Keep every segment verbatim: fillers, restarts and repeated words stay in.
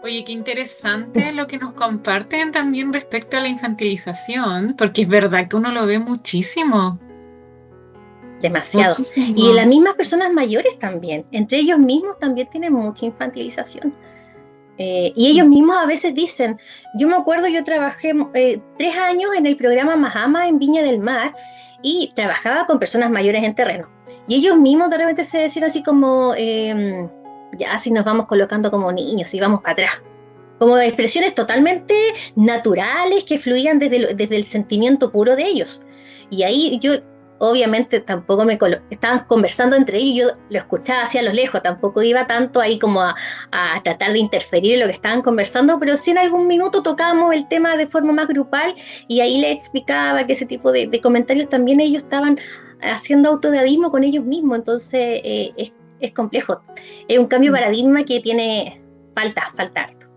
Oye, qué interesante lo que nos comparten también respecto a la infantilización, porque es verdad que uno lo ve muchísimo, Demasiado. Y muchísimo. las mismas personas mayores también, entre ellos mismos también tienen mucha infantilización. Eh, y ellos mismos a veces dicen, yo me acuerdo, yo trabajé eh, tres años en el programa Mahama en Viña del Mar y trabajaba con personas mayores en terreno. Y ellos mismos de repente se decían así como, eh, ya así nos vamos colocando como niños y vamos para atrás. Como de expresiones totalmente naturales que fluían desde, lo, desde el sentimiento puro de ellos. Y ahí yo, obviamente, tampoco me colo estaban conversando entre ellos, yo lo escuchaba hacia lo lejos, tampoco iba tanto ahí como a, a tratar de interferir en lo que estaban conversando, pero sí en algún minuto tocábamos el tema de forma más grupal y ahí les explicaba que ese tipo de, de comentarios también ellos estaban haciendo autodidactismo con ellos mismos, entonces eh, es, es complejo. Es un cambio de paradigma que tiene falta, falta harto.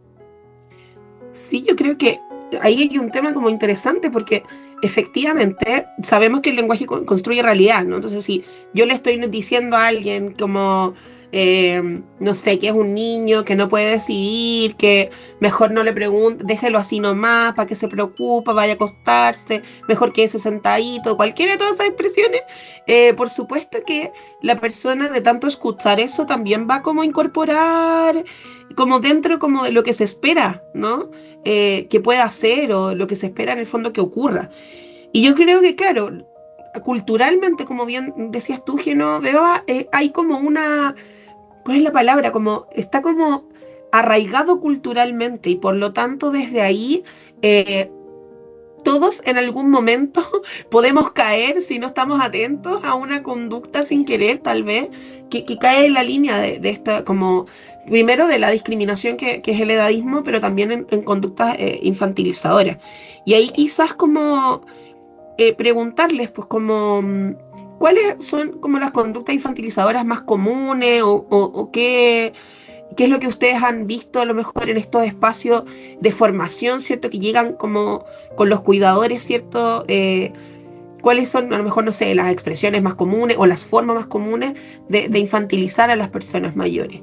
Sí, yo creo que ahí hay un tema como interesante porque efectivamente sabemos que el lenguaje co- construye realidad, ¿no? Entonces, si yo le estoy diciendo a alguien como, eh, no sé, que es un niño, que no puede decidir, que mejor no le pregunte, déjelo así nomás, para que se preocupa, vaya a acostarse, mejor que ese sentadito, cualquiera de todas esas expresiones, eh, por supuesto que la persona de tanto escuchar eso también va como a incorporar como dentro como de lo que se espera, ¿no? Eh, que pueda hacer o lo que se espera en el fondo que ocurra. Y yo creo que, claro, culturalmente, como bien decías tú, Genoveva, eh, hay como una, ¿cuál es la palabra? Como, está como arraigado culturalmente y por lo tanto desde ahí eh, todos en algún momento podemos caer si no estamos atentos a una conducta sin querer, tal vez, que, que cae en la línea de, de esta, como, primero de la discriminación que, que es el edadismo, pero también en, en conductas eh, infantilizadoras. Y ahí quizás como eh, preguntarles, pues como, mm, ¿cuáles son como las conductas infantilizadoras más comunes o, o, o qué, qué es lo que ustedes han visto a lo mejor en estos espacios de formación, ¿cierto? Que llegan como con los cuidadores, ¿cierto? Eh, ¿Cuáles son, a lo mejor, no sé, las expresiones más comunes o las formas más comunes de, de infantilizar a las personas mayores?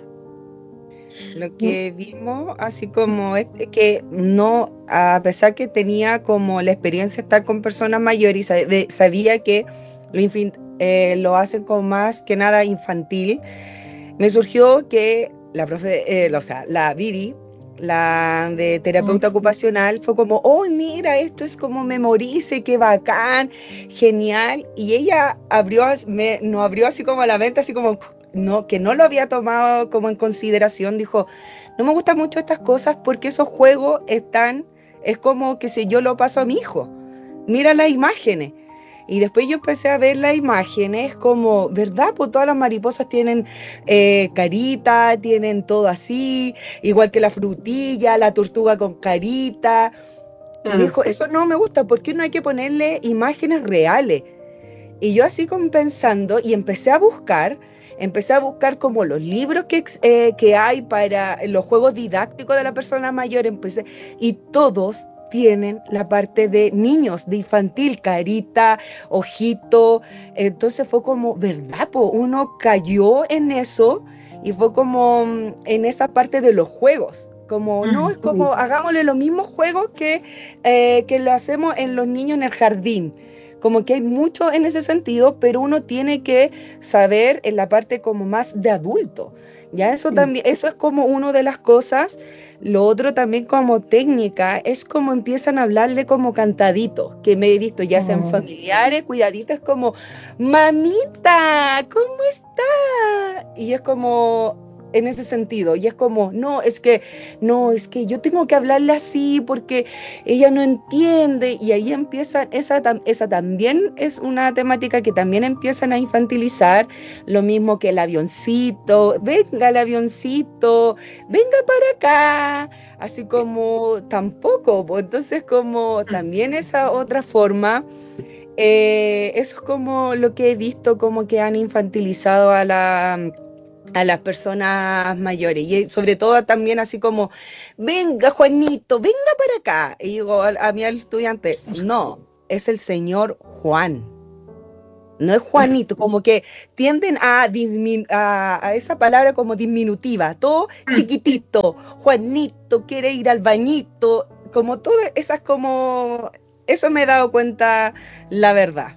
Lo que vimos, así como es que no, a pesar que tenía como la experiencia de estar con personas mayores y sabe- sabía que lo, infin- eh, lo hacen como más que nada infantil, me surgió que la profe, eh, o sea, la Vivi, la de terapeuta ocupacional, fue como, oh, mira, esto es como memorice, qué bacán, genial. Y ella abrió, me, nos abrió así como la mente, así como, no, que no lo había tomado como en consideración. Dijo, no me gustan mucho estas cosas porque esos juegos están, es como que si yo lo paso a mi hijo. Mira las imágenes. Y después yo empecé a ver las imágenes como, ¿verdad? Pues todas las mariposas tienen eh, carita, tienen todo así, igual que la frutilla, la tortuga con carita. Y me Ah, dijo, eso no me gusta, ¿por qué no hay que ponerle imágenes reales? Y yo así como pensando y empecé a buscar, empecé a buscar como los libros que, eh, que hay para los juegos didácticos de la persona mayor, empecé, y todos tienen la parte de niños, de infantil, carita, ojito. Entonces fue como, ¿verdad? Po? Uno cayó en eso y fue como mm, en esa parte de los juegos. Como, no, es como, hagámosle los mismos juegos que, eh, que lo hacemos en los niños en el jardín. Como que hay mucho en ese sentido, pero uno tiene que saber en la parte como más de adulto. Ya eso también, eso es como una de las cosas. Lo otro también como técnica es como empiezan a hablarle como cantadito, que me he visto ya sean familiares, cuidaditos, como, mamita, ¿cómo está? Y es como en ese sentido, y es como, no, es que, no, es que yo tengo que hablarle así porque ella no entiende, y ahí empiezan, esa, esa también es una temática que también empiezan a infantilizar, lo mismo que el avioncito, venga el avioncito, venga para acá, así como tampoco, pues, entonces como también esa otra forma, eh, eso es como lo que he visto, como que han infantilizado a la a las personas mayores, y sobre todo también así como, venga Juanito, venga para acá, y digo a, a mí al estudiante, no, es el señor Juan. no es Juanito, como que tienden a, dismin a, a esa palabra como diminutiva, todo chiquitito, Juanito quiere ir al bañito, como todas esas como, eso me he dado cuenta, la verdad.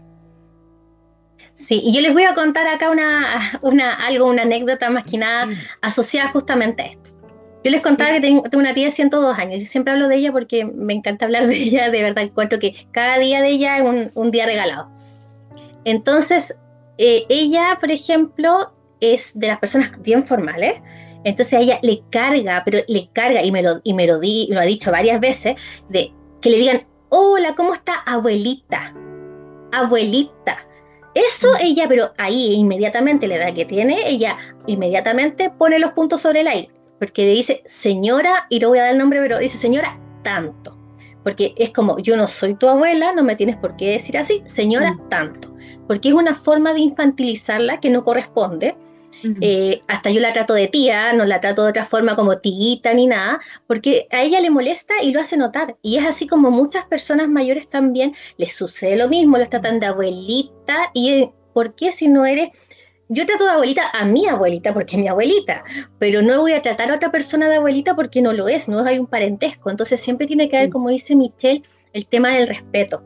Sí, y yo les voy a contar acá una, una, algo, una anécdota más que nada asociada justamente a esto. Yo les contaba que tengo, tengo una tía de ciento dos años, yo siempre hablo de ella porque me encanta hablar de ella, de verdad encuentro que cada día de ella es un, un día regalado. Entonces, eh, ella, por ejemplo, es de las personas bien formales, entonces a ella le carga, pero le carga, y me lo, y me lo, di, lo ha dicho varias veces, de que le digan, hola, ¿cómo está abuelita? Abuelita. Eso ella, pero ahí inmediatamente, la edad que tiene, ella inmediatamente pone los puntos sobre el aire, porque le dice señora, y no voy a dar el nombre, pero dice señora tanto, porque es como, yo no soy tu abuela, no me tienes por qué decir así, señora mm. tanto, porque es una forma de infantilizarla que no corresponde. Uh-huh. Eh, hasta yo la trato de tía, no la trato de otra forma como tiguita ni nada, porque a ella le molesta y lo hace notar, y es así como muchas personas mayores también les sucede lo mismo, los tratan de abuelita, y ¿por qué si no eres? Yo trato de abuelita a mi abuelita porque es mi abuelita, pero no voy a tratar a otra persona de abuelita porque no lo es, no hay un parentesco, entonces siempre tiene que haber, como dice Michelle, el tema del respeto.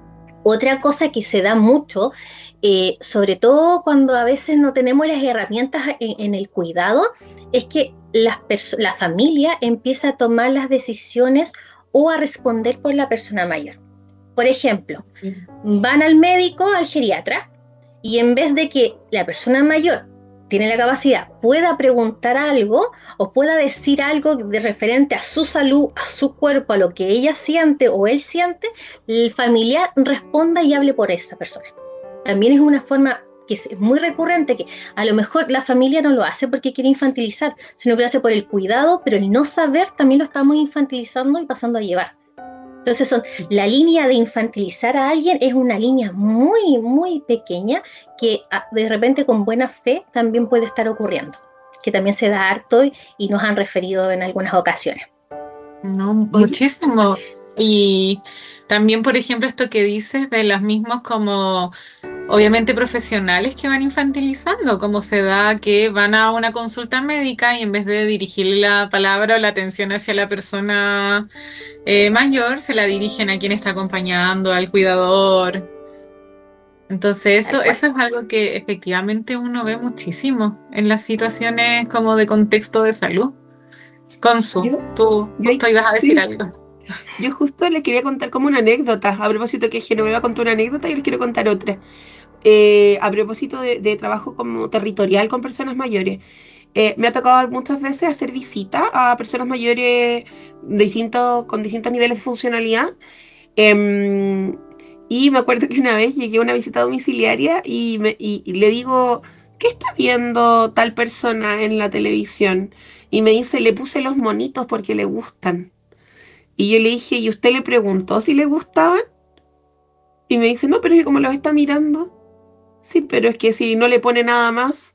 Otra cosa que se da mucho, eh, sobre todo cuando a veces no tenemos las herramientas en, en el cuidado, es que las la familia empieza a tomar las decisiones o a responder por la persona mayor. Por ejemplo, van al médico, al geriatra, y en vez de que la persona mayor tiene la capacidad, pueda preguntar algo o pueda decir algo de referente a su salud, a su cuerpo, a lo que ella siente o él siente, el familiar responda y hable por esa persona. También es una forma que es muy recurrente, que a lo mejor la familia no lo hace porque quiere infantilizar, sino que lo hace por el cuidado, pero el no saber también lo estamos infantilizando y pasando a llevar. Entonces son, la línea de infantilizar a alguien es una línea muy, muy pequeña que de repente con buena fe también puede estar ocurriendo, que también se da harto y, y nos han referido en algunas ocasiones. No, muchísimo. Y también, por ejemplo, esto que dices de los mismos como, obviamente, profesionales que van infantilizando, como se da que van a una consulta médica y en vez de dirigirle la palabra o la atención hacia la persona eh, mayor, se la dirigen a quien está acompañando, al cuidador. Entonces eso, eso es algo que efectivamente uno ve muchísimo en las situaciones como de contexto de salud. Consu, yo, tú yo, justo ibas a decir sí. algo. Yo justo les quería contar como una anécdota, a propósito que Genoveva contó una anécdota y les quiero contar otra. Eh, a propósito de, de trabajo como territorial con personas mayores. Eh, me ha tocado muchas veces hacer visitas a personas mayores de distintos, con distintos niveles de funcionalidad. Eh, y me acuerdo que una vez llegué a una visita domiciliaria y, me, y, y le digo, ¿qué está viendo tal persona en la televisión? Y me dice, le puse los monitos porque le gustan. Y yo le dije, ¿y usted le preguntó si le gustaban? Y me dice, no, pero es que como los está mirando. Sí, pero es que si no le pone nada más,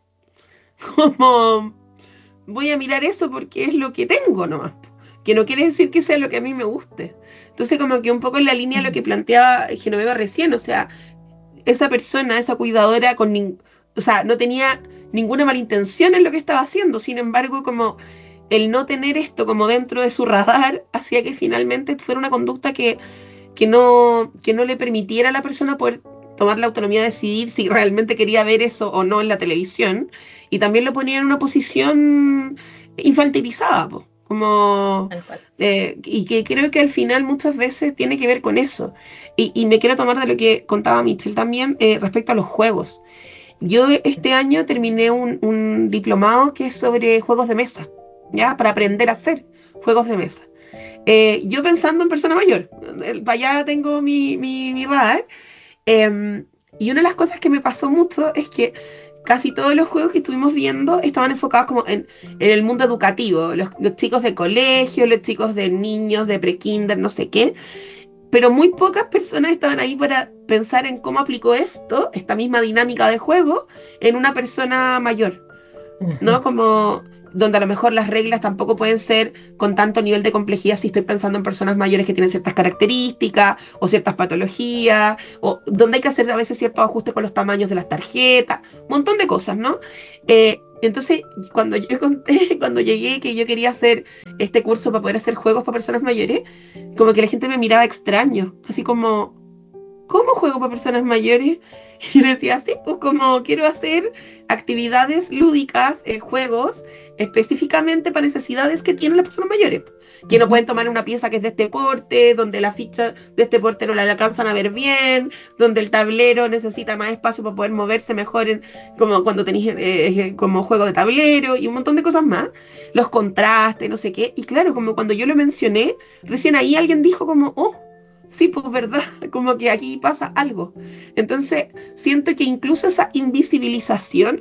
como voy a mirar eso porque es lo que tengo nomás, que no quiere decir que sea lo que a mí me guste. Entonces como que un poco en la línea de lo que planteaba Genoveva recién, o sea, esa persona, esa cuidadora, con nin- o sea, no tenía ninguna mala intención en lo que estaba haciendo, sin embargo, como el no tener esto como dentro de su radar hacía que finalmente fuera una conducta que, que, no, que no le permitiera a la persona poder tomar la autonomía de decidir si realmente quería ver eso o no en la televisión, y también lo ponía en una posición infantilizada, po, como, eh, y que creo que al final muchas veces tiene que ver con eso. Y, y me quiero tomar de lo que contaba Michelle también eh, respecto a los juegos. Yo este año terminé un, un diplomado que es sobre juegos de mesa, ¿ya? Para aprender a hacer juegos de mesa. Eh, yo pensando en persona mayor, para allá tengo mi, mi, mi radar. Eh, y una de las cosas que me pasó mucho es que casi todos los juegos que estuvimos viendo estaban enfocados como en, en el mundo educativo, los, los chicos de colegio, los chicos de niños, de pre-kinder, no sé qué, pero muy pocas personas estaban ahí para pensar en cómo aplicó esto, esta misma dinámica de juego, en una persona mayor, ¿no? Como donde a lo mejor las reglas tampoco pueden ser con tanto nivel de complejidad si estoy pensando en personas mayores que tienen ciertas características o ciertas patologías, o donde hay que hacer a veces ciertos ajustes con los tamaños de las tarjetas, un montón de cosas, ¿no? Eh, entonces, cuando yo conté, cuando llegué que yo quería hacer este curso para poder hacer juegos para personas mayores, como que la gente me miraba extraño, así como, ¿cómo juego para personas mayores? Y yo decía, sí, pues como quiero hacer actividades lúdicas, eh, juegos, específicamente para necesidades que tienen las personas mayores, que no pueden tomar una pieza que es de este porte, donde la ficha de este porte no la alcanzan a ver bien, donde el tablero necesita más espacio para poder moverse mejor, en, como cuando tenéis eh, como juego de tablero y un montón de cosas más, los contrastes, no sé qué, y claro, como cuando yo lo mencioné, recién ahí alguien dijo como, oh, sí, pues verdad, como que aquí pasa algo. Entonces, siento que incluso esa invisibilización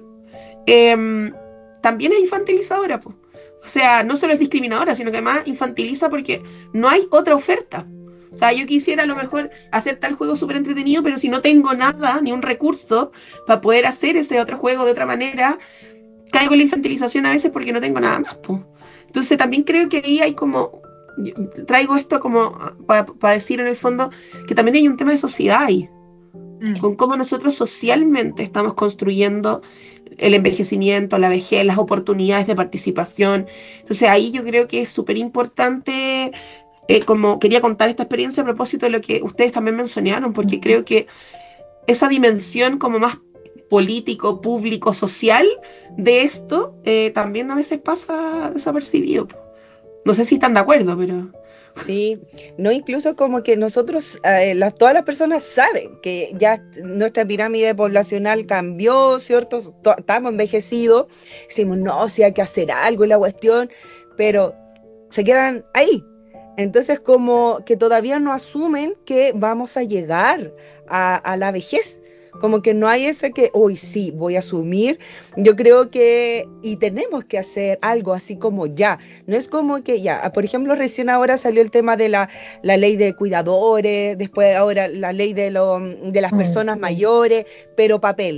eh, también es infantilizadora, pues. O sea, no solo es discriminadora, sino que además infantiliza porque no hay otra oferta. O sea, yo quisiera a lo mejor hacer tal juego súper entretenido, pero si no tengo nada, ni un recurso para poder hacer ese otro juego de otra manera, caigo en la infantilización a veces porque no tengo nada más, pues. Entonces, también creo que ahí hay como... Yo traigo esto como para pa decir en el fondo que también hay un tema de sociedad ahí, mm. con cómo nosotros socialmente estamos construyendo el envejecimiento, la vejez, las oportunidades de participación. Entonces ahí yo creo que es súper importante, eh, como quería contar esta experiencia a propósito de lo que ustedes también mencionaron, porque creo que esa dimensión como más político, público, social de esto, eh, también a veces pasa desapercibido. No sé si están de acuerdo, pero... Sí, no, incluso como que nosotros, eh, las, todas las personas saben que ya nuestra pirámide poblacional cambió, ¿cierto? Estamos envejecidos, decimos, no, si hay que hacer algo en la cuestión, pero se quedan ahí. Entonces como que todavía no asumen que vamos a llegar a, a la vejez. Como que no hay ese que, hoy sí, voy a asumir. Yo creo que, y tenemos que hacer algo así como ya. No es como que ya, por ejemplo, recién ahora salió el tema de la, la ley de cuidadores, después ahora la ley de, lo, de las personas mayores, pero papel.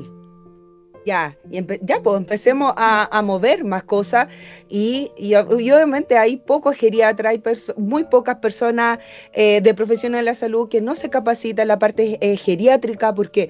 Ya, y empe ya pues empecemos a, a mover más cosas y, y, y obviamente hay pocos geriatras, hay muy pocas personas eh, de profesionales de la salud que no se capacitan en la parte eh, geriátrica porque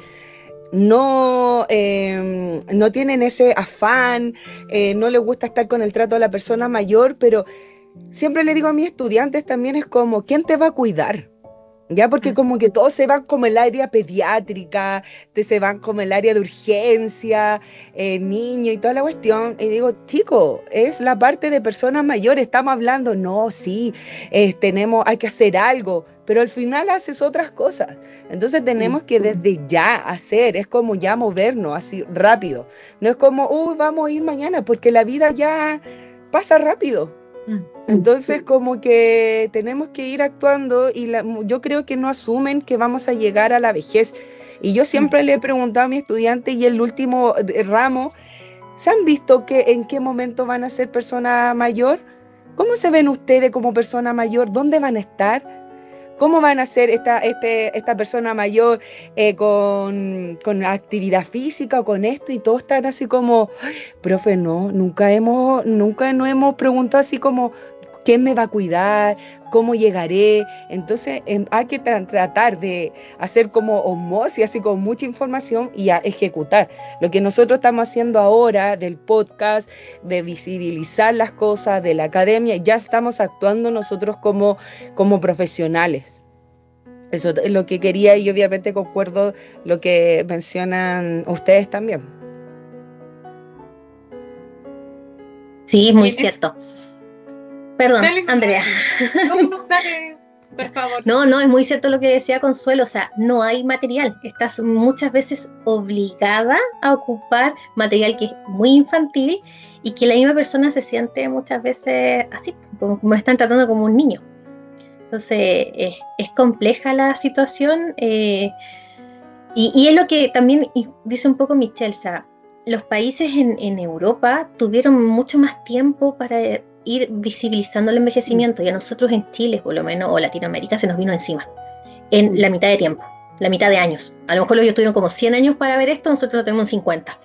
no, eh, no tienen ese afán, eh, no les gusta estar con el trato de la persona mayor, pero siempre le digo a mis estudiantes también es como, ¿quién te va a cuidar? Ya, porque como que todos se van como el área pediátrica, se van como el área de urgencia, eh, niño y toda la cuestión. Y digo, chico, es la parte de personas mayores, estamos hablando, no, sí, eh, tenemos, hay que hacer algo, pero al final haces otras cosas. Entonces tenemos que desde ya hacer, es como ya movernos así rápido. No es como, uy, vamos a ir mañana, porque la vida ya pasa rápido. Entonces como que tenemos que ir actuando y la, yo creo que no asumen que vamos a llegar a la vejez. Y yo siempre le he preguntado a mis estudiantes y el último ramo, ¿se han visto que en qué momento van a ser persona mayor? ¿Cómo se ven ustedes como persona mayor? ¿Dónde van a estar? ¿Cómo van a ser esta, este, esta persona mayor eh, con, con actividad física o con esto? Y todos están así como, profe, no, nunca hemos, nunca nos hemos preguntado así como, ¿quién me va a cuidar? ¿Cómo llegaré? Entonces eh, hay que tra tratar de hacer como osmosis, así con mucha información y a ejecutar. Lo que nosotros estamos haciendo ahora del podcast, de visibilizar las cosas, de la academia, ya estamos actuando nosotros como, como profesionales. Eso es lo que quería y obviamente concuerdo lo que mencionan ustedes también. Sí, muy cierto. Perdón, dale, Andrea. No, dale, por favor. No, no, es muy cierto lo que decía Consuelo, o sea, no hay material. Estás muchas veces obligada a ocupar material que es muy infantil y que la misma persona se siente muchas veces así, como, como están tratando como un niño. Entonces, es, es compleja la situación eh, y, y es lo que también dice un poco Michelle, o sea, los países en, en Europa tuvieron mucho más tiempo para ir visibilizando el envejecimiento y a nosotros en Chile, por lo menos, o Latinoamérica, se nos vino encima en la mitad de tiempo, la mitad de años. A lo mejor ellos tuvieron como cien años para ver esto, nosotros lo tenemos en cincuenta.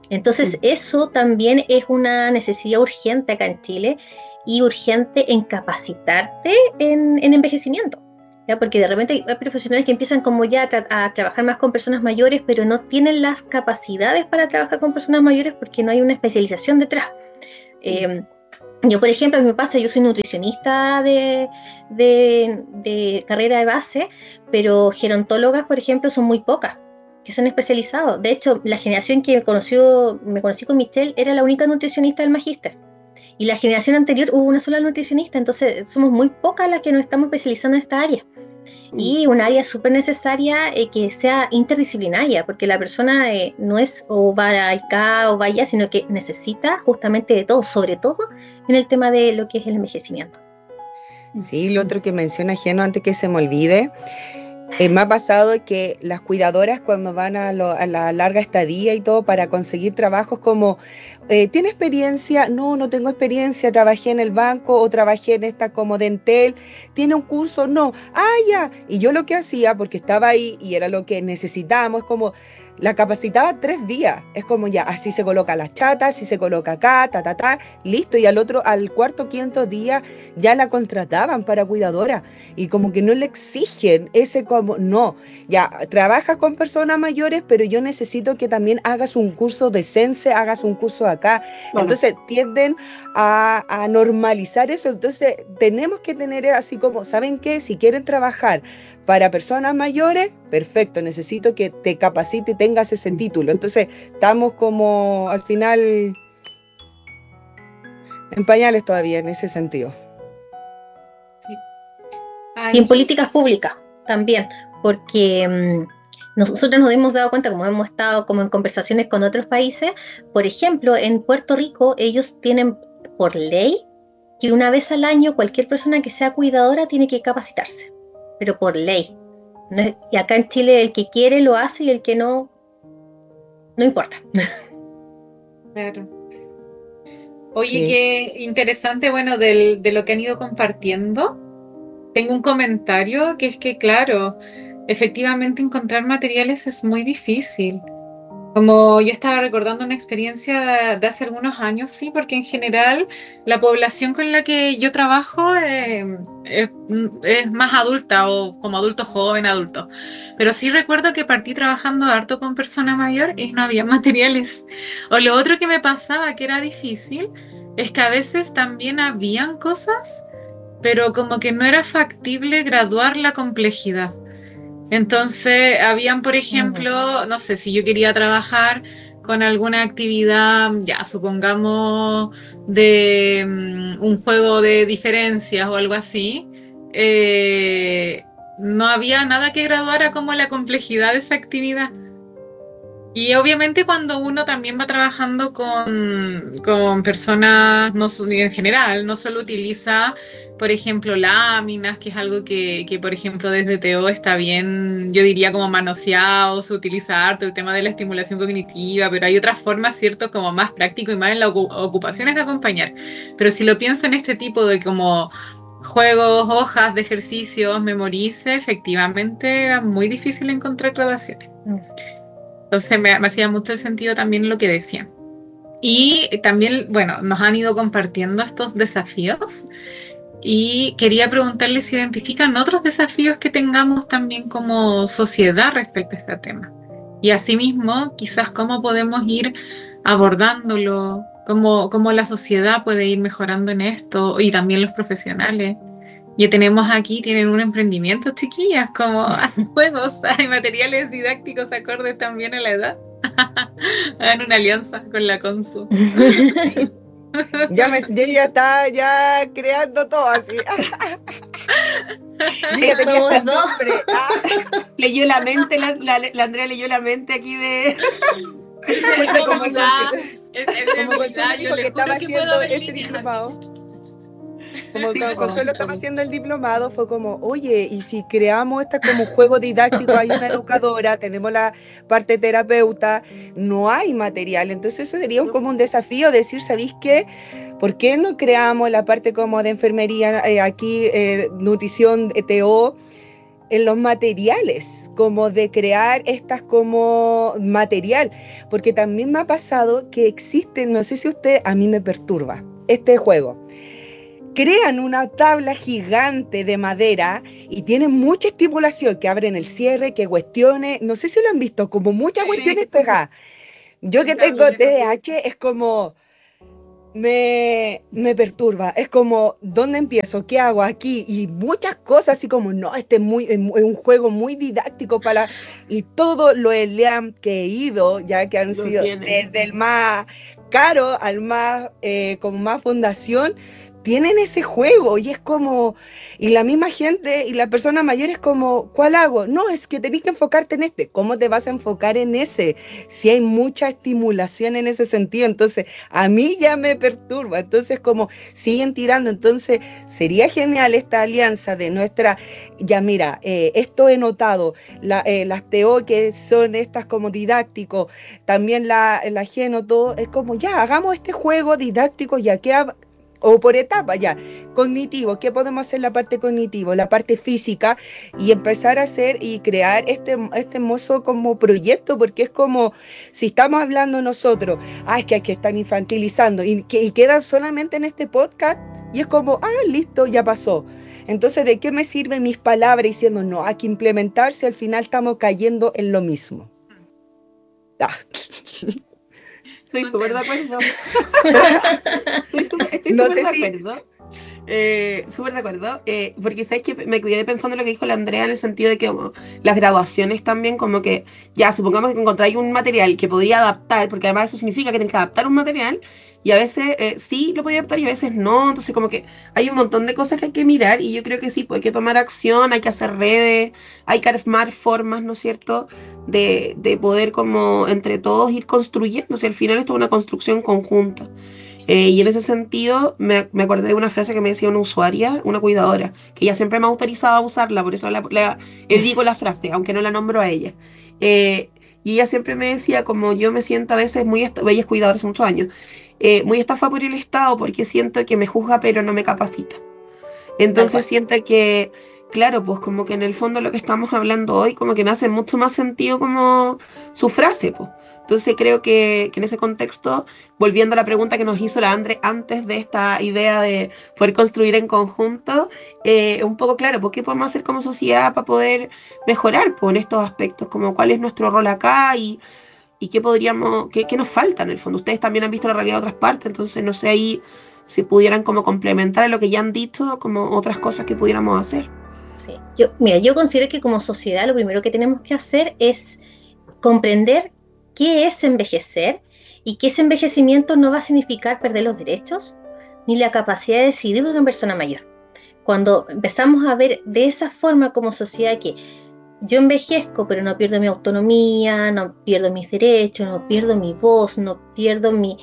Entonces, eso también es una necesidad urgente acá en Chile y urgente en capacitarte en, en envejecimiento, ¿ya? Porque de repente hay profesionales que empiezan como ya a, tra- a trabajar más con personas mayores, pero no tienen las capacidades para trabajar con personas mayores porque no hay una especialización detrás. Eh, yo, por ejemplo, a mí me pasa, yo soy nutricionista de, de, de carrera de base, pero gerontólogas, por ejemplo, son muy pocas que se han especializado. De hecho, la generación que me conoció, me conocí con Michelle era la única nutricionista del magíster. Y la generación anterior hubo una sola nutricionista, entonces somos muy pocas las que nos estamos especializando en esta área. Y un área súper necesaria eh, que sea interdisciplinaria, porque la persona eh, no es o va acá o va allá, sino que necesita justamente de todo, sobre todo en el tema de lo que es el envejecimiento. Sí, lo otro que menciona Geno, antes que se me olvide, eh, me ha pasado que las cuidadoras cuando van a, lo, a la larga estadía y todo para conseguir trabajos como, eh, ¿tiene experiencia? No, no tengo experiencia, trabajé en el banco o trabajé en esta como Dentel, ¿tiene un curso? No, ah, ya. Y yo lo que hacía, porque estaba ahí y era lo que necesitábamos, como la capacitaba tres días, es como ya, así se coloca la chata, así se coloca acá, ta, ta, ta, listo, y al otro, al cuarto, quinto día ya la contrataban para cuidadora, y como que no le exigen ese como, no, ya, trabajas con personas mayores, pero yo necesito que también hagas un curso de Sense, hagas un curso acá, bueno. Entonces tienden a, a normalizar eso, entonces tenemos que tener así como, ¿saben qué? Si quieren trabajar para personas mayores, perfecto, necesito que te capacite y tengas ese título. Entonces, estamos como al final en pañales todavía en ese sentido. Sí. Y en políticas públicas también, porque mmm, nosotros nos hemos dado cuenta, como hemos estado como en conversaciones con otros países, por ejemplo, en Puerto Rico ellos tienen por ley que una vez al año cualquier persona que sea cuidadora tiene que capacitarse. Pero por ley. ¿No? Y acá en Chile el que quiere lo hace y el que no, no importa. Claro. Oye, sí. Qué interesante, bueno, del, de lo que han ido compartiendo. Tengo un comentario que es que, claro, efectivamente encontrar materiales es muy difícil. Como yo estaba recordando una experiencia de, de hace algunos años, sí, porque en general la población con la que yo trabajo eh, es, es más adulta o como adulto joven, adulto. Pero sí recuerdo que partí trabajando harto con personas mayores y no había materiales. O lo otro que me pasaba que era difícil es que a veces también habían cosas, pero como que no era factible graduar la complejidad. Entonces, habían, por ejemplo, no sé, si yo quería trabajar con alguna actividad, ya supongamos, de um, un juego de diferencias o algo así, eh, no había nada que graduara como la complejidad de esa actividad. Y obviamente cuando uno también va trabajando con, con personas, no, en general, no solo utiliza, por ejemplo, láminas, que es algo que, que, por ejemplo, desde T O está bien, yo diría como manoseado, se utiliza harto el tema de la estimulación cognitiva, pero hay otras formas, ¿cierto?, como más práctico y más en las ocupaciones de acompañar. Pero si lo pienso en este tipo de como juegos, hojas de ejercicios, memorice, efectivamente era muy difícil encontrar graduaciones. Mm. Entonces me, me hacía mucho sentido también lo que decían. Y también, bueno, nos han ido compartiendo estos desafíos y quería preguntarles si identifican otros desafíos que tengamos también como sociedad respecto a este tema. Y asimismo, quizás cómo podemos ir abordándolo, cómo, cómo la sociedad puede ir mejorando en esto y también los profesionales. Ya tenemos aquí, tienen un emprendimiento, chiquillas, como juegos, hay materiales didácticos acordes también a la edad. Hagan una alianza con la Consu. ya, me, yo ya estaba ya creando todo así. Yo ya tenía hasta el nombre. Ah, leyó la mente, la, la, la Andrea leyó la mente aquí de... Bueno, como el Consuelo dijo que estaba haciendo ese diplomado. Como sí, Consuelo oh, estaba haciendo el diplomado, fue como, oye, y si creamos esta como juego didáctico, hay una educadora, tenemos la parte terapeuta, no hay material, entonces eso sería un, como un desafío, decir, ¿sabéis qué? ¿Por qué no creamos la parte como de enfermería, eh, aquí, eh, nutrición, T O, en los materiales, como de crear estas como material, porque también me ha pasado que existen, no sé si usted, a mí me perturba este juego. Crean una tabla gigante de madera y tienen mucha estimulación, que abren el cierre, que cuestiones, no sé si lo han visto, como muchas cuestiones pegadas. Yo que tengo T D A H es como, me, me perturba, es como, ¿dónde empiezo? ¿Qué hago aquí? Y muchas cosas así como, no, este es, muy, es un juego muy didáctico para... Y todo lo E L E A M que he ido, ya que han Lo sido tiene. desde el más caro al más, eh, como más fundación, tienen ese juego y es como, y la misma gente y la persona mayor es como, ¿cuál hago? No, es que tenés que enfocarte en este. ¿Cómo te vas a enfocar en ese? Si hay mucha estimulación en ese sentido, entonces a mí ya me perturba, entonces como siguen tirando, entonces sería genial esta alianza de nuestra, ya mira, eh, esto he notado, la, eh, las T O que son estas como didácticos, también la, la Geno, todo, es como ya, hagamos este juego didáctico, ya que o por etapa, ya, cognitivo, ¿qué podemos hacer la parte cognitivo, la parte física y empezar a hacer y crear este, este hermoso como proyecto, porque es como, si estamos hablando nosotros, ah, es que, es que están infantilizando y, que, y quedan solamente en este podcast y es como, ah, listo, ya pasó. Entonces, ¿de qué me sirven mis palabras diciendo, no, hay que implementarse, al final estamos cayendo en lo mismo? Ah. Estoy súper de acuerdo. Estoy súper No de sé si- acuerdo. Eh, súper de acuerdo. Eh, porque sabes que me quedé pensando en lo que dijo la Andrea en el sentido de que como, las graduaciones también, como que ya supongamos que encontráis un material que podría adaptar, porque además eso significa que tienes que adaptar un material, y a veces eh, sí lo podía adaptar y a veces no. Entonces, como que hay un montón de cosas que hay que mirar, y yo creo que sí, pues hay que tomar acción, hay que hacer redes, hay que armar formas, ¿no es cierto?, de, de poder como entre todos ir construyendo. O sea, al final esto es una construcción conjunta. Eh, y en ese sentido me, me acordé de una frase que me decía una usuaria, una cuidadora, que ella siempre me autorizaba a usarla, por eso la, la, eh, digo la frase, aunque no la nombro a ella. Eh, y ella siempre me decía, como yo me siento a veces muy, ella es cuidadora hace muchos años, eh, muy estafada por el Estado porque siento que me juzga pero no me capacita. Entonces siento que, claro, pues como que en el fondo lo que estamos hablando hoy, como que me hace mucho más sentido como su frase, pues. Entonces creo que, que en ese contexto, volviendo a la pregunta que nos hizo la Andre antes de esta idea de poder construir en conjunto, eh, un poco claro, pues qué podemos hacer como sociedad para poder mejorar pues, en estos aspectos, como cuál es nuestro rol acá y, y qué podríamos, qué, qué nos falta en el fondo. Ustedes también han visto la realidad de otras partes, entonces no sé ahí si pudieran como complementar a lo que ya han dicho, como otras cosas que pudiéramos hacer. Sí. Yo, mira, yo considero que como sociedad lo primero que tenemos que hacer es comprender qué es envejecer y que ese envejecimiento no va a significar perder los derechos ni la capacidad de decidir de una persona mayor. Cuando empezamos a ver de esa forma como sociedad que yo envejezco pero no pierdo mi autonomía, no pierdo mis derechos, no pierdo mi voz, no pierdo mi,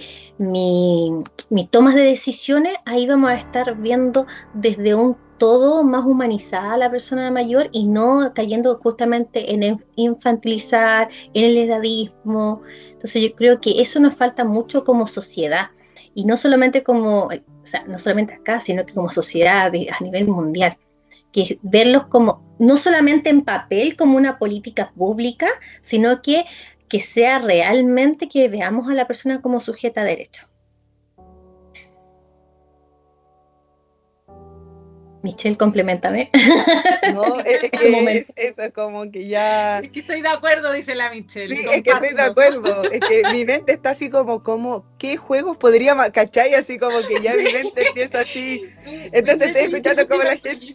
mi, mi tomas de decisiones, ahí vamos a estar viendo desde un todo más humanizada a la persona mayor y no cayendo justamente en infantilizar, en el edadismo. Entonces yo creo que eso nos falta mucho como sociedad y no solamente como, o sea, no solamente acá, sino que como sociedad a nivel mundial, que verlos como, no solamente en papel como una política pública, sino que, que sea realmente que veamos a la persona como sujeta de derecho. Michelle, complementame. No, es, es que es eso, como que ya... Es que estoy de acuerdo, dice la Michelle. Sí, es que estoy de acuerdo, es que mi mente está así como, como ¿qué juegos podríamos, cachai? Así como que ya mi mente empieza así, entonces estoy escuchando como la gente...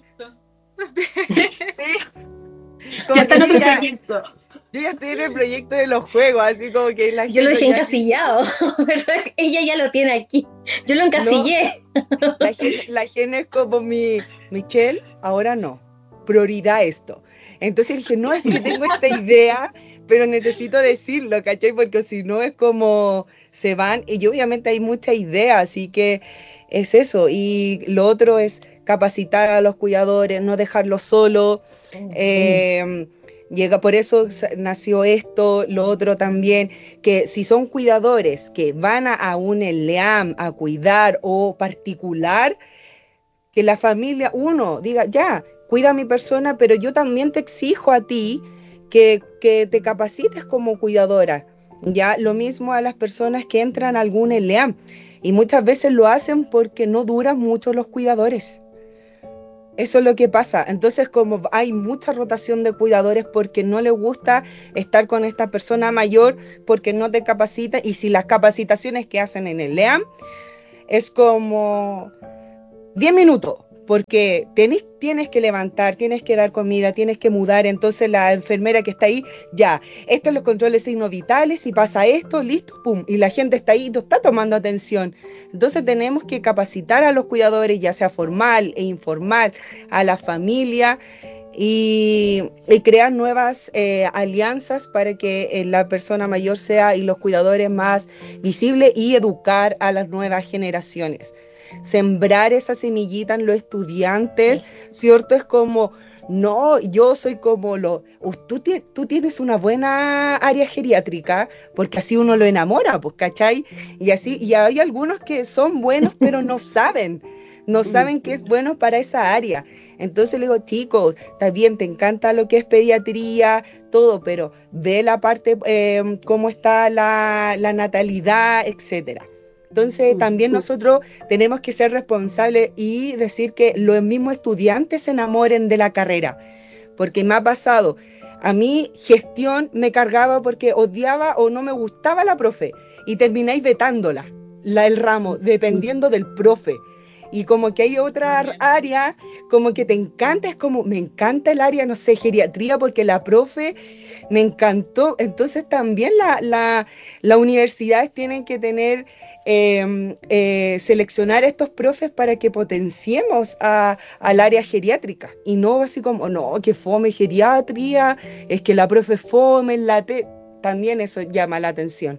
Sí, como ya está en otro ya, proyecto. Yo ya estoy en el proyecto de los juegos, así como que la Yo lo dejé ya... encasillado, pero ella ya lo tiene aquí. Yo lo encasillé. No, la, gente, la gente es como mi, Michelle, ahora no, prioridad esto. Entonces dije, no, es que tengo esta idea, pero necesito decirlo, ¿cachai? Porque si no es como se van, y obviamente hay mucha idea, así que es eso. Y lo otro es capacitar a los cuidadores, no dejarlos solos. Uh-huh. Eh, llega, por eso nació esto, lo otro también, que si son cuidadores que van a, a un E L E A M a cuidar o particular, que la familia, uno, diga, ya, cuida a mi persona, pero yo también te exijo a ti que, que te capacites como cuidadora. Ya, lo mismo a las personas que entran a algún E L E A M, y muchas veces lo hacen porque no duran mucho los cuidadores. Eso es lo que pasa. Entonces, como hay mucha rotación de cuidadores porque no les gusta estar con esta persona mayor, porque no te capacita, y si las capacitaciones que hacen en el E L E A M es como diez minutos, porque tenés, tienes que levantar, tienes que dar comida, tienes que mudar, entonces la enfermera que está ahí, ya, estos son los controles signos vitales, si pasa esto, listo, pum, y la gente está ahí y no está tomando atención. Entonces tenemos que capacitar a los cuidadores, ya sea formal e informal, a la familia, y, y crear nuevas eh, alianzas para que eh, la persona mayor sea y los cuidadores más visibles, y educar a las nuevas generaciones. Sembrar esa semillita en los estudiantes, ¿cierto? Es como, no, yo soy como lo, tú, tú tienes una buena área geriátrica, porque así uno lo enamora, pues, ¿cachai? Y así, y hay algunos que son buenos, pero no saben, no saben que es bueno para esa área. Entonces le digo, chicos, está bien, te encanta lo que es pediatría, todo, pero ve la parte, eh, cómo está la, la natalidad, etcétera. Entonces también nosotros tenemos que ser responsables y decir que los mismos estudiantes se enamoren de la carrera, porque me ha pasado, a mí gestión me cargaba porque odiaba o no me gustaba la profe, y termináis vetándola, la, el ramo, dependiendo del profe. Y como que hay otra área, como que te encanta, es como, me encanta el área, no sé, geriatría, porque la profe me encantó. Entonces también la, la, las universidades tienen que tener, eh, eh, seleccionar estos profes para que potenciemos a, al área geriátrica. Y no así como, no, que fome geriatría, es que la profe fome, la te... También eso llama la atención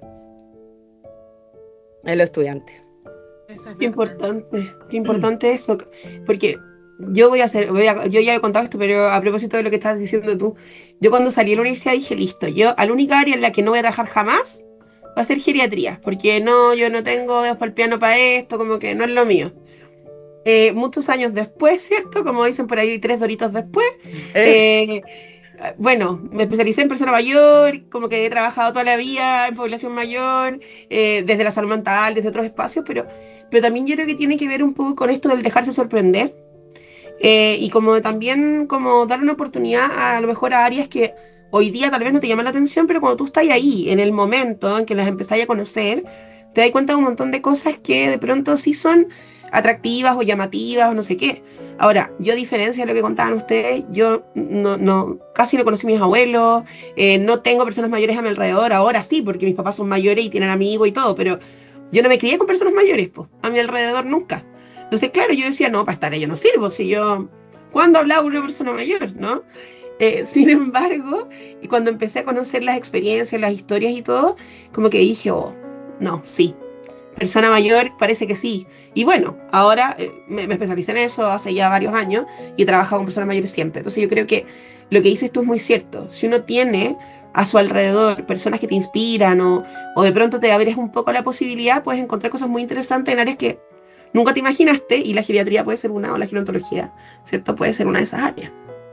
en los estudiantes. Eso es qué importante, qué importante eso, porque yo voy a hacer, voy a, yo ya he contado esto, pero a propósito de lo que estás diciendo tú, yo cuando salí de la universidad dije, listo, yo a la única área en la que no voy a trabajar jamás va a ser geriatría, porque no, yo no tengo dedos para el piano para esto, como que no es lo mío. Eh, muchos años después, ¿cierto? Como dicen por ahí, tres doritos después, eh. Eh, bueno, me especialicé en persona mayor, como que he trabajado toda la vida en población mayor, eh, desde la salud mental, desde otros espacios, pero, pero también yo creo que tiene que ver un poco con esto del dejarse sorprender, eh, y como también como dar una oportunidad a, a lo mejor a áreas que hoy día tal vez no te llaman la atención, pero cuando tú estás ahí, en el momento en que las empezáis a conocer, te das cuenta de un montón de cosas que de pronto sí son atractivas o llamativas o no sé qué. Ahora, yo a diferencia de lo que contaban ustedes, yo no, no, casi no conocí a mis abuelos, eh, no tengo personas mayores a mi alrededor, ahora sí, porque mis papás son mayores y tienen amigos y todo, pero yo no me crié con personas mayores, pues, a mi alrededor nunca. Entonces, claro, yo decía, no, para estar ahí yo no sirvo, si yo, ¿cuándo hablaba con una persona mayor, no? Eh, sin embargo, y cuando empecé a conocer las experiencias, las historias y todo, como que dije, oh, no, sí, persona mayor parece que sí. Y bueno, ahora eh, me, me especialicé en eso hace ya varios años y he trabajado con personas mayores siempre. Entonces yo creo que lo que dices tú es muy cierto. Si uno tiene a su alrededor personas que te inspiran o, o de pronto te abres un poco la posibilidad, puedes encontrar cosas muy interesantes en áreas que nunca te imaginaste, y la geriatría puede ser una, o la gerontología, ¿cierto? Puede ser una de esas áreas.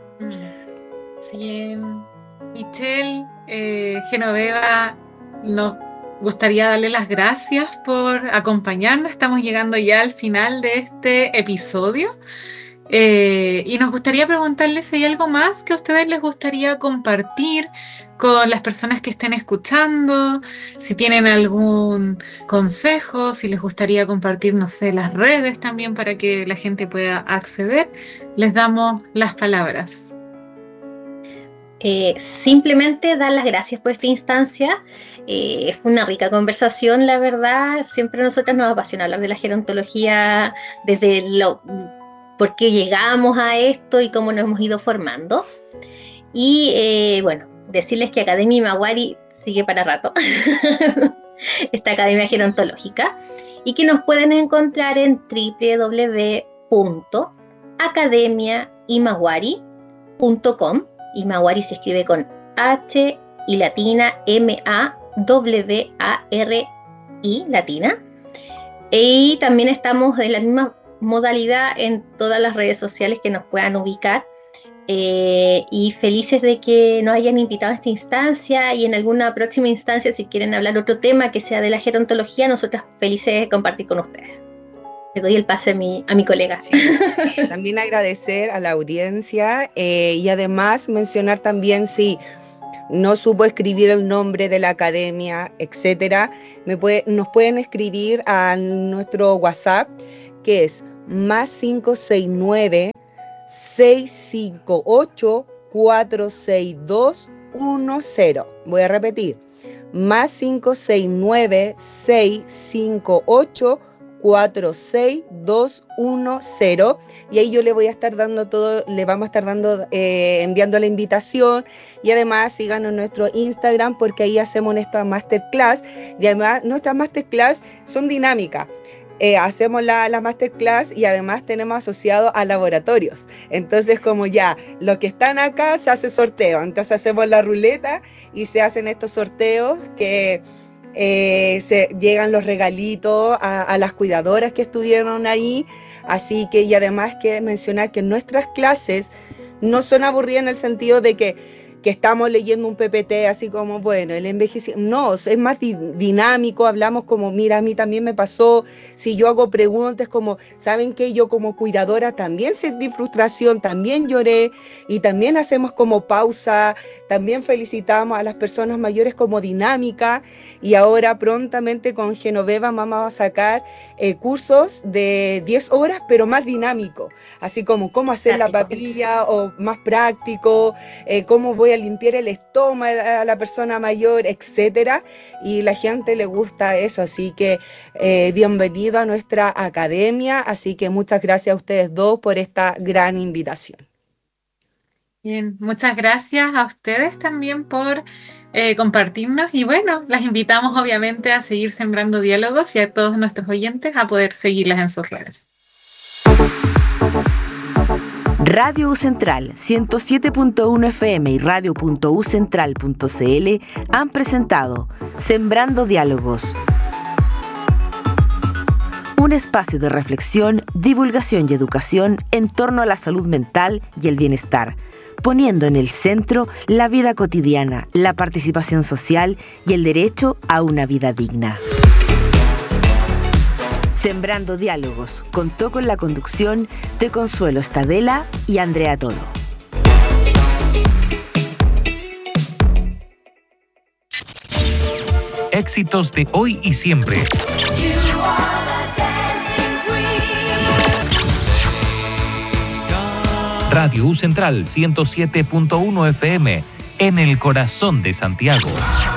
Sí, Michelle, eh, Genoveva, nos gustaría darle las gracias por acompañarnos. Estamos llegando ya al final de este episodio, eh, y nos gustaría preguntarles si hay algo más que a ustedes les gustaría compartir con las personas que estén escuchando, si tienen algún consejo, si les gustaría compartir, no sé, las redes también para que la gente pueda acceder. Les damos las palabras. Eh, simplemente dar las gracias por esta instancia. Eh, fue una rica conversación, la verdad. Siempre a nosotras nos apasiona hablar de la gerontología, desde lo, por qué llegamos a esto y cómo nos hemos ido formando. Y eh, bueno, decirles que Academia Imahwari sigue para rato, esta academia gerontológica, y que nos pueden encontrar en doble u doble u doble u punto academia imahwari punto com. Imahwari se escribe con H y latina, M A W A R I latina. Y también estamos en la misma modalidad en todas las redes sociales que nos puedan ubicar. Eh, y felices de que nos hayan invitado a esta instancia, y en alguna próxima instancia, si quieren hablar otro tema que sea de la gerontología, nosotras felices de compartir con ustedes. Le doy el pase a mi, a mi colega. Sí. También agradecer a la audiencia eh, y además mencionar también, si no supo escribir el nombre de la academia, etcétera, me puede, nos pueden escribir a nuestro WhatsApp, que es más cinco seis nueve, seis cinco ocho, cuatro seis dos uno cero. Voy a repetir, más cinco seis nueve, seis cinco ocho, cuatro seis dos uno cero, y ahí yo le voy a estar dando todo, le vamos a estar dando, eh, enviando la invitación, y además síganos en nuestro Instagram, porque ahí hacemos esta masterclass, y además nuestras masterclass son dinámicas. Eh, hacemos la, la masterclass y además tenemos asociado a laboratorios. Entonces, como ya los que están acá, se hace sorteo. Entonces hacemos la ruleta y se hacen estos sorteos que eh, se llegan los regalitos a, a las cuidadoras que estuvieron ahí. Así que, y además que mencionar que nuestras clases no son aburridas en el sentido de que que estamos leyendo un P P T así como, bueno, el envejecimiento, no, es más di- dinámico, hablamos como, mira, a mí también me pasó, si yo hago preguntas como, ¿saben qué? Yo como cuidadora también sentí frustración, también lloré, y también hacemos como pausa, también felicitamos a las personas mayores como dinámica, y ahora prontamente con Genoveva vamos a sacar eh, cursos de diez horas, pero más dinámico, así como cómo hacer práctico. La papilla, o más práctico, eh, cómo voy a limpiar el estómago a la persona mayor, etcétera, y la gente le gusta eso, así que eh, bienvenido a nuestra academia, así que muchas gracias a ustedes dos por esta gran invitación. Bien, muchas gracias a ustedes también por eh, compartirnos, y bueno, las invitamos obviamente a seguir sembrando diálogos, y a todos nuestros oyentes a poder seguirlas en sus redes. Radio U Central ciento siete punto uno F M y radio punto u central punto c l han presentado Sembrando Diálogos, un espacio de reflexión, divulgación y educación en torno a la salud mental y el bienestar, poniendo en el centro la vida cotidiana, la participación social y el derecho a una vida digna. Sembrando Diálogos contó con la conducción de Consuelo Estadela y Andrea Toro. Éxitos de hoy y siempre. Radio U Central ciento siete punto uno F M, en el corazón de Santiago.